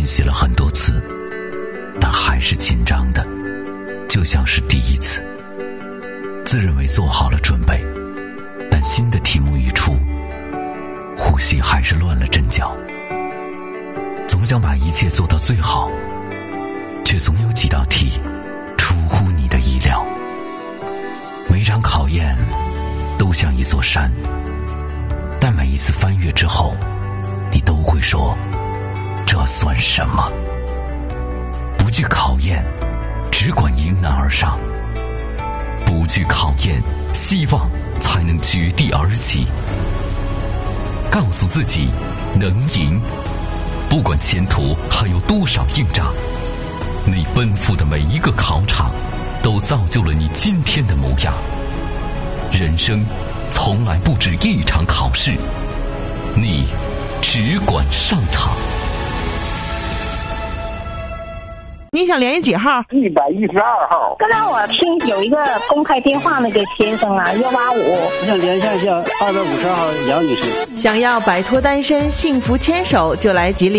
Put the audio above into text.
习了很多次，但还是紧张的，就像是第一次。自认为做好了准备，但新的题目一出，呼吸还是乱了阵脚。总想把一切做到最好，却总有几道题出乎你的意料。每场考验都像一座山，但每一次翻越之后，你都会说，这算什么？不惧考验，只管迎难而上。不惧考验，希望才能绝地而起。告诉自己能赢，不管前途还有多少硬仗，你奔赴的每一个考场都造就了你今天的模样。人生从来不止一场考试，你只管上场。 你想联系几号 ？112号。 刚才我听有一个公开电话，那个先生啊，185。 我想联系一下250号杨女士。 想要摆脱单身，幸福牵手，就来吉林。